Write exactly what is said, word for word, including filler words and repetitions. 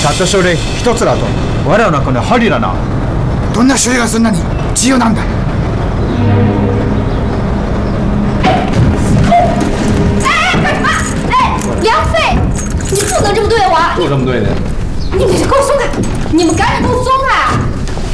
たったそれ一つだと我らの中の針だな。 どんな種類がそんなに重要なんだ？ 哎，干什么？哎，梁飞，你不能这么对我！ 做这么对的？ 你们给我松开！你们赶紧给我松开！